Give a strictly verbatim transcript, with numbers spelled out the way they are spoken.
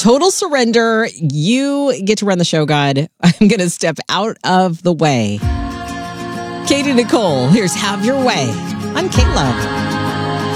Total surrender. You get to run the show, God. I'm going to step out of the way. Katie Nicole, here's Have Your Way on K-Love.